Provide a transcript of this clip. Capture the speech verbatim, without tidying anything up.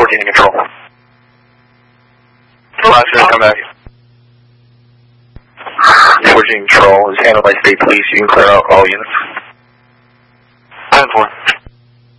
fourteen in control. Last unit, come back. fourteen control is handled by state police. You can clear out all units.